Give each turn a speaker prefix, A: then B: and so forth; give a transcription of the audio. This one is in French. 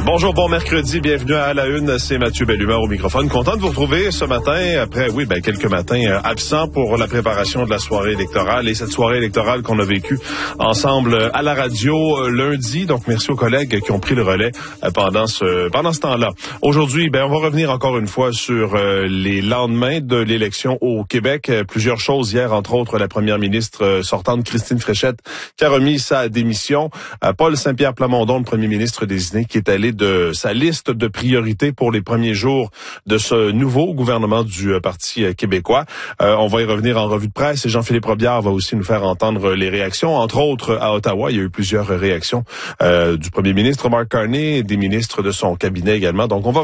A: Bonjour, bon mercredi, bienvenue à la une, c'est Mathieu Bellumeur au microphone. Content de vous retrouver ce matin, après, quelques matins absents pour la préparation de la soirée électorale et cette soirée électorale qu'on a vécue ensemble à la radio lundi. Donc, merci aux collègues qui ont pris le relais pendant ce temps-là. Aujourd'hui, on va revenir encore une fois sur les lendemains de l'élection au Québec. Plusieurs choses hier, entre autres, la première ministre sortante, Christine Fréchette, qui a remis sa démission. Paul Saint-Pierre Plamondon, le premier ministre désigné, qui est allé de sa liste de priorités pour les premiers jours de ce nouveau gouvernement du Parti québécois. On va y revenir en revue de presse et Jean-Philippe Robillard va aussi nous faire entendre les réactions. Entre autres, à Ottawa, il y a eu plusieurs réactions du premier ministre Mark Carney et des ministres de son cabinet également. Donc, on va